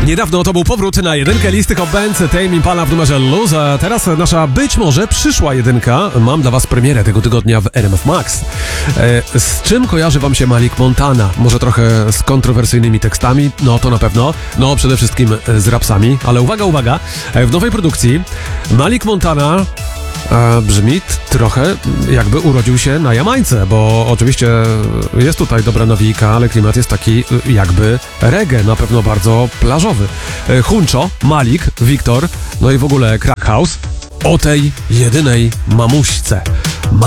Niedawno to był powrót na jedynkę listy Hot Bands Tame Impala w numerze Lose, a teraz nasza być może przyszła jedynka. Mam dla was premierę tego tygodnia w RMF Max. Z czym kojarzy wam się Malik Montana? Może trochę z kontrowersyjnymi tekstami? No to na pewno. No przede wszystkim z rapsami. Ale uwaga, w nowej produkcji Malik Montana brzmi trochę jakby urodził się na Jamajce, bo oczywiście jest tutaj dobra nawijka, ale klimat jest taki jakby reggae, na pewno bardzo plażowy. Huncho, Malik, Wiktor, no i w ogóle Crack House o tej jedynej mamuśce.